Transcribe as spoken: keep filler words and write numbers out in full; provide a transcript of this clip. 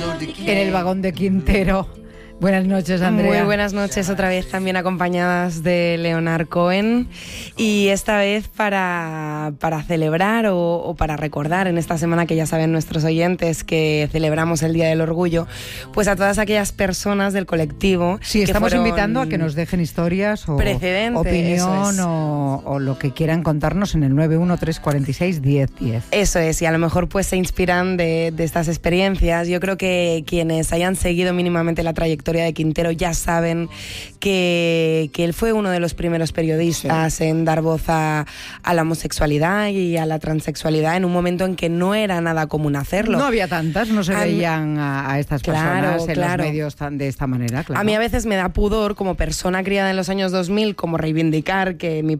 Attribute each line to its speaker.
Speaker 1: en el vagón de Quintero. Buenas noches, Andrea.
Speaker 2: Muy buenas noches, otra vez también acompañadas de Leonard Cohen, y esta vez para, para celebrar o, o para recordar en esta semana, que ya saben nuestros oyentes que celebramos el Día del Orgullo, pues a todas aquellas personas del colectivo.
Speaker 1: Sí, estamos invitando a que nos dejen historias o opinión
Speaker 2: es.
Speaker 1: o, o lo que quieran contarnos en el nueve uno tres cuatro seis uno cero uno cero.
Speaker 2: Eso es, y a lo mejor pues se inspiran de, de estas experiencias. Yo creo que quienes hayan seguido mínimamente la trayectoria de Quintero ya saben que, que él fue uno de los primeros periodistas sí. en dar voz a, a la homosexualidad y a la transexualidad en un momento en que no era nada común hacerlo.
Speaker 1: No había tantas, no se a veían a, a estas
Speaker 2: claro,
Speaker 1: personas en
Speaker 2: claro.
Speaker 1: los medios tan, de esta manera. Claro.
Speaker 2: A mí a veces me da pudor, como persona criada en los años dos mil, como reivindicar que mi,